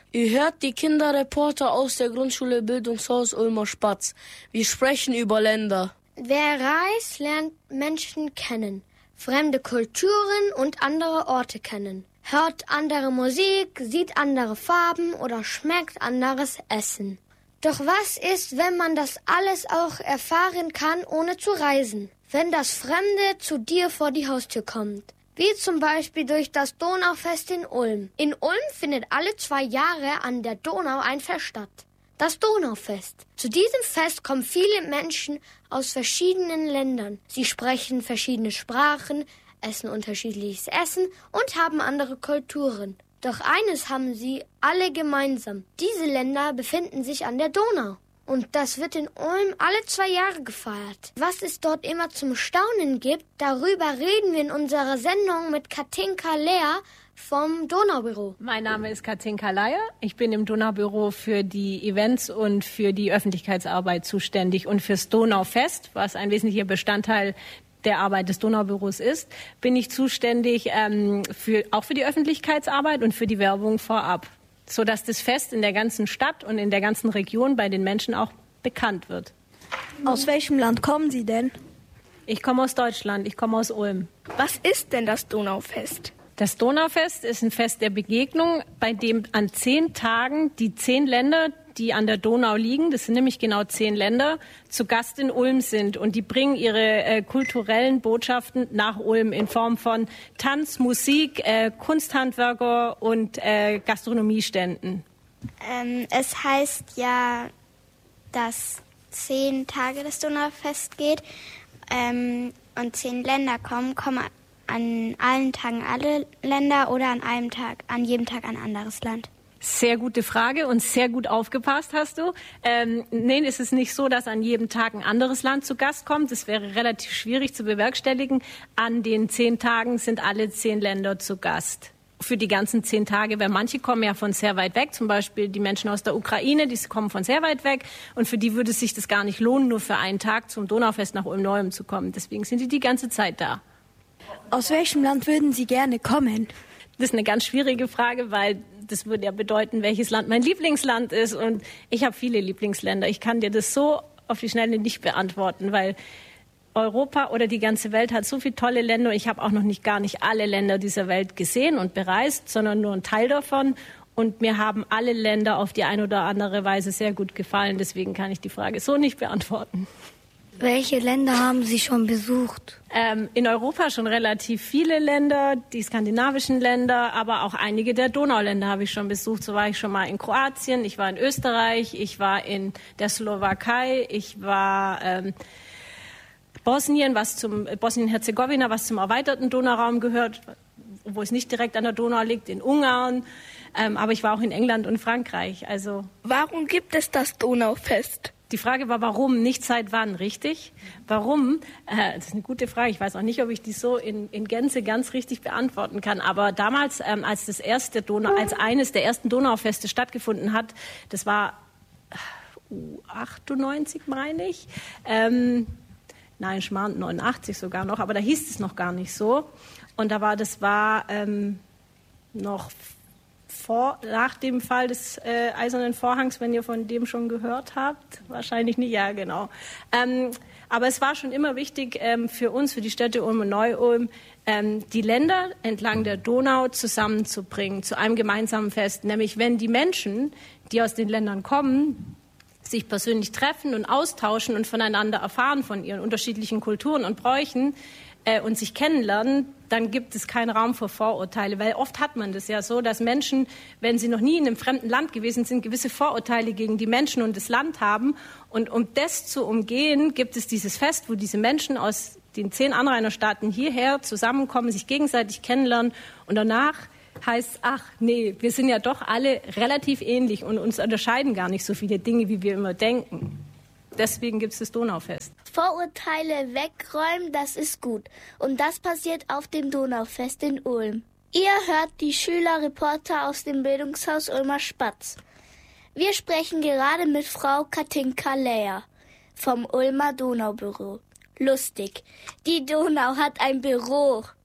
Ihr hört die Kinderreporter aus der Grundschule Bildungshaus Ulmer Spatz. Wir sprechen über Länder. Wer reist, lernt Menschen kennen, fremde Kulturen und andere Orte kennen, hört andere Musik, sieht andere Farben oder schmeckt anderes Essen. Doch was ist, wenn man das alles auch erfahren kann, ohne zu reisen? Wenn das Fremde zu dir vor die Haustür kommt? Wie zum Beispiel durch das Donaufest in Ulm. In Ulm findet alle 2 Jahre an der Donau ein Fest statt. Das Donaufest. Zu diesem Fest kommen viele Menschen aus verschiedenen Ländern. Sie sprechen verschiedene Sprachen, essen unterschiedliches Essen und haben andere Kulturen. Doch eines haben sie alle gemeinsam. Diese Länder befinden sich an der Donau. Und das wird in Ulm alle 2 Jahre gefeiert. Was es dort immer zum Staunen gibt, darüber reden wir in unserer Sendung mit Katinka Lea vom Donaubüro. Mein Name ist Katinka Lea. Ich bin im Donaubüro für die Events und für die Öffentlichkeitsarbeit zuständig. Und fürs Donaufest, was ein wesentlicher Bestandteil der Arbeit des Donaubüros ist, bin ich zuständig auch für die Öffentlichkeitsarbeit und für die Werbung vorab, sodass das Fest in der ganzen Stadt und in der ganzen Region bei den Menschen auch bekannt wird. Aus welchem Land kommen Sie denn? Ich komme aus Deutschland, ich komme aus Ulm. Was ist denn das Donaufest? Das Donaufest ist ein Fest der Begegnung, bei dem an 10 Tagen die 10 Länder, die an der Donau liegen, das sind nämlich genau 10 Länder, zu Gast in Ulm sind. Und die bringen ihre kulturellen Botschaften nach Ulm in Form von Tanz, Musik, Kunsthandwerker und Gastronomieständen. Es heißt ja, dass 10 Tage das Donaufest geht und 10 Länder kommen an allen Tagen alle Länder oder an jedem Tag ein anderes Land? Sehr gute Frage und sehr gut aufgepasst hast du. Nein, es ist nicht so, dass an jedem Tag ein anderes Land zu Gast kommt. Das wäre relativ schwierig zu bewerkstelligen. An den 10 Tagen sind alle 10 Länder zu Gast. Für die ganzen 10 Tage, weil manche kommen ja von sehr weit weg, zum Beispiel die Menschen aus der Ukraine, die kommen von sehr weit weg und für die würde es sich das gar nicht lohnen, nur für einen Tag zum Donaufest nach Ulm-Neuem zu kommen. Deswegen sind die ganze Zeit da. Aus welchem Land würden Sie gerne kommen? Das ist eine ganz schwierige Frage, weil das würde ja bedeuten, welches Land mein Lieblingsland ist. Und ich habe viele Lieblingsländer. Ich kann dir das so auf die Schnelle nicht beantworten, weil Europa oder die ganze Welt hat so viele tolle Länder. Und ich habe auch noch gar nicht alle Länder dieser Welt gesehen und bereist, sondern nur einen Teil davon. Und mir haben alle Länder auf die eine oder andere Weise sehr gut gefallen. Deswegen kann ich die Frage so nicht beantworten. Welche Länder haben Sie schon besucht? In Europa schon relativ viele Länder, die skandinavischen Länder, aber auch einige der Donauländer habe ich schon besucht. So war ich schon mal in Kroatien, ich war in Österreich, ich war in der Slowakei, ich war Bosnien-Herzegowina, was zum erweiterten Donauraum gehört, wo es nicht direkt an der Donau liegt, in Ungarn. Aber ich war auch in England und Frankreich. Also warum gibt es das Donaufest? Die Frage war, warum, nicht seit wann, richtig? Warum? Das ist eine gute Frage. Ich weiß auch nicht, ob ich die so in Gänze ganz richtig beantworten kann. Aber damals, als eines der ersten Donaufeste stattgefunden hat, das war 98, meine ich. Nein, Schmarrn, 89 sogar noch, aber da hieß es noch gar nicht so. Und das war noch nach dem Fall des Eisernen Vorhangs, wenn ihr von dem schon gehört habt. Wahrscheinlich nicht, ja, genau. Aber es war schon immer wichtig für uns, für die Städte Ulm und Neu-Ulm, die Länder entlang der Donau zusammenzubringen zu einem gemeinsamen Fest. Nämlich, wenn die Menschen, die aus den Ländern kommen, sich persönlich treffen und austauschen und voneinander erfahren, von ihren unterschiedlichen Kulturen und Bräuchen und sich kennenlernen, dann gibt es keinen Raum für Vorurteile. Weil oft hat man das ja so, dass Menschen, wenn sie noch nie in einem fremden Land gewesen sind, gewisse Vorurteile gegen die Menschen und das Land haben. Und um das zu umgehen, gibt es dieses Fest, wo diese Menschen aus den 10 Anrainerstaaten hierher zusammenkommen, sich gegenseitig kennenlernen und danach heißt es, ach nee, wir sind ja doch alle relativ ähnlich und uns unterscheiden gar nicht so viele Dinge, wie wir immer denken. Deswegen gibt es das Donaufest. Vorurteile wegräumen, das ist gut. Und das passiert auf dem Donaufest in Ulm. Ihr hört die Schülerreporter aus dem Bildungshaus Ulmer Spatz. Wir sprechen gerade mit Frau Katinka Lea vom Ulmer Donaubüro. Lustig, die Donau hat ein Büro.